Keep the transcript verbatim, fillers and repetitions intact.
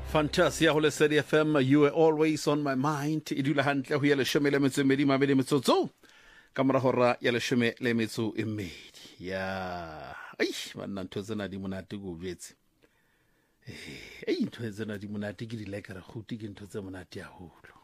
Fantasia ho Lesedi F M, you were always on my mind. E dula hantle ho ya leshome le metso e mmedi mabedi metsotso ka mora hora ya leshome le metso e mmedi. Ya ai banna ntho tsena di monate go betse. Eh ai ntho tsena di monate ke di like re khuti ke ntho tse monate ya holo.